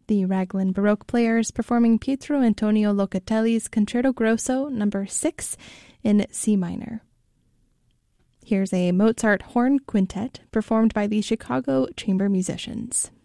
The Raglan Baroque Players performing Pietro Antonio Locatelli's Concerto Grosso No. 6 in C minor. Here's a Mozart horn quintet performed by the Chicago Chamber Musicians.